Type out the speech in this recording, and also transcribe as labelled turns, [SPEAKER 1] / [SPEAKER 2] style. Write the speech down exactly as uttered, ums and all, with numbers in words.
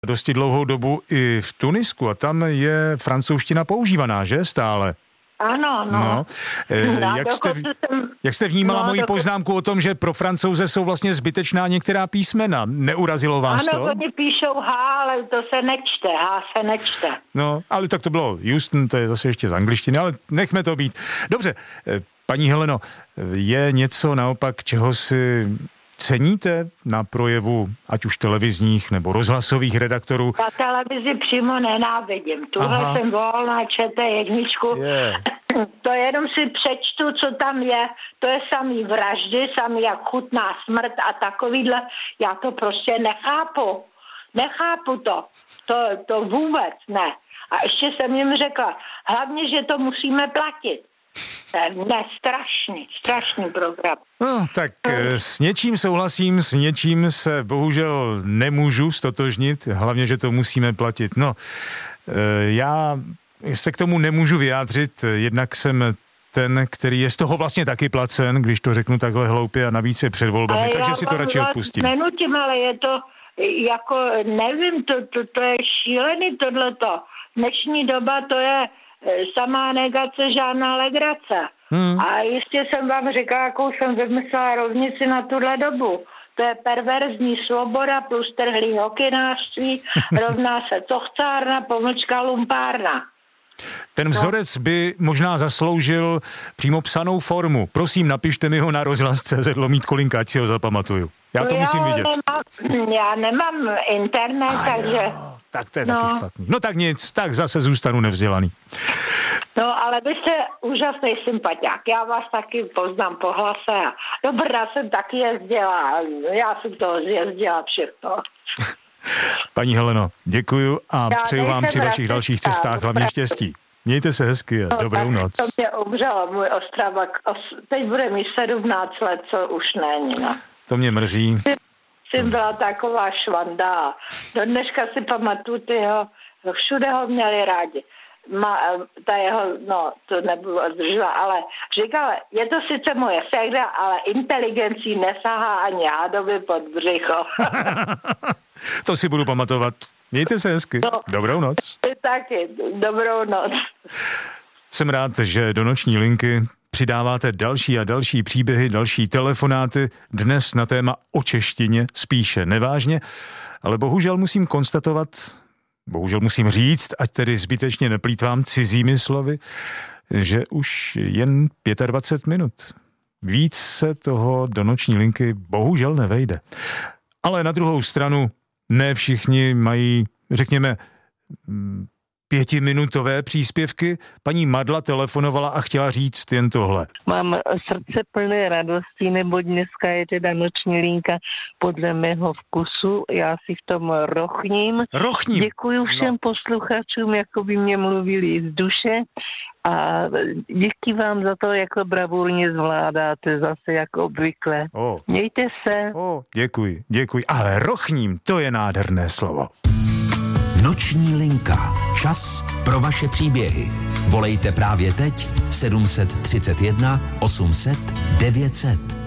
[SPEAKER 1] dosti dlouhou dobu i v Tunisku a tam je francouzština používaná, že stále?
[SPEAKER 2] Ano, no.
[SPEAKER 1] no. E,
[SPEAKER 2] no
[SPEAKER 1] jak, jste,
[SPEAKER 2] jsem...
[SPEAKER 1] jak jste vnímala no, moji dokud... poznámku o tom, že pro Francouze jsou vlastně zbytečná některá písmena? Neurazilo vás
[SPEAKER 2] ano,
[SPEAKER 1] to?
[SPEAKER 2] Ano, oni píšou H, ale to se nečte, H se nečte.
[SPEAKER 1] No, ale tak to bylo Houston, to je zase ještě z angličtiny, ale nechme to být. Dobře, paní Heleno, je něco naopak, čeho si ceníte na projevu, ať už televizních nebo rozhlasových redaktorů?
[SPEAKER 2] Na televizi přímo nenávidím. Tuhle jsem volná, čete jedničku.
[SPEAKER 1] Yeah.
[SPEAKER 2] To jenom si přečtu, co tam je. To je samý vraždy, samý jak chutná smrt a takovýhle. Já to prostě nechápu. Nechápu to. To, to vůbec ne. A ještě jsem jim řekla, hlavně, že to musíme platit. Ne, strašný, strašný program.
[SPEAKER 1] No, tak s něčím souhlasím, s něčím se bohužel nemůžu stotožnit, hlavně, že to musíme platit. No, já se k tomu nemůžu vyjádřit, jednak jsem ten, který je z toho vlastně taky placen, když to řeknu takhle hloupě a navíc je před volbami, ale takže si to radši odpustím.
[SPEAKER 2] Nenutím, ale je to jako, nevím, to, to, to je šílený tohleto. Dnešní doba to je samá negace, žádná legrace. Hmm. A jistě jsem vám říkala, jakou jsem vymyslela rovnici na tuhle dobu. To je perverzní svoboda plus trhlý hokynářství, rovná se cochcárna, pomlčka lumpárna.
[SPEAKER 1] Ten vzorec by možná zasloužil přímo psanou formu. Prosím, napište mi ho na rozhlas tečka cé zet lomítko linka, ať si ho zapamatuju. Já to
[SPEAKER 2] no
[SPEAKER 1] musím vidět.
[SPEAKER 2] Nemám, já nemám internet,
[SPEAKER 1] A
[SPEAKER 2] takže...
[SPEAKER 1] Jo, tak to je
[SPEAKER 2] no.
[SPEAKER 1] taky špatný. No tak nic, tak zase zůstanu nevzdělaný.
[SPEAKER 2] No, ale vy jste úžasný sympatiák. Já vás taky poznám po hlase. A dobrá, jsem taky jezdila. Já jsem toho jezdila všechno.
[SPEAKER 1] Paní Heleno, děkuju a
[SPEAKER 2] já
[SPEAKER 1] přeju vám při vašich dalších cestách hlavně štěstí. Mějte se hezky a no, dobrou noc.
[SPEAKER 2] To mě umřelo, můj Ostravak. Teď bude mi sedmnáct let, co už není, no.
[SPEAKER 1] To mě mrzí.
[SPEAKER 2] Jsem byla taková švanda. Do dneška si pamatuju, tyho, všude ho měli rádi. Ma, ta jeho, no, to nebudu zdržela, ale říkala, je to sice moje ségra, ale inteligencí nesahá ani hádovi pod břicho.
[SPEAKER 1] To si budu pamatovat. Mějte se hezky. No, dobrou noc.
[SPEAKER 2] Ty taky, dobrou noc.
[SPEAKER 1] Jsem rád, že do noční linky přidáváte další a další příběhy, další telefonáty, dnes na téma o češtině, spíše nevážně, ale bohužel musím konstatovat, bohužel musím říct, ať tedy zbytečně neplýtvám cizími slovy, že už jen dvacet pět minut. Víc se toho do noční linky bohužel nevejde. Ale na druhou stranu ne všichni mají, řekněme, pětiminutové příspěvky. Paní Madla telefonovala a chtěla říct jen tohle.
[SPEAKER 3] Mám srdce plné radosti, neboť dneska je teda noční linka podle mého vkusu. Já si v tom rochním.
[SPEAKER 1] Rochním?
[SPEAKER 3] Děkuju všem no. posluchačům, jako by mě mluvili z duše. A díky vám za to, jako bravurně zvládáte zase jako obvykle.
[SPEAKER 1] Oh.
[SPEAKER 3] Mějte se.
[SPEAKER 1] Oh, děkuji, děkuji. Ale rochním, to je nádherné slovo.
[SPEAKER 4] Noční linka. Čas pro vaše příběhy. Volejte právě teď sedm set třicet jedna osm set devět set.